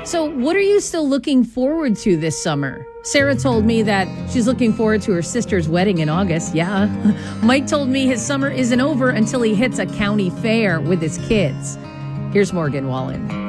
So what are you still looking forward to this summer? Sarah told me that she's looking forward to her sister's wedding in August. Yeah. Mike told me his summer isn't over until he hits a county fair with his kids. Here's Morgan Wallen.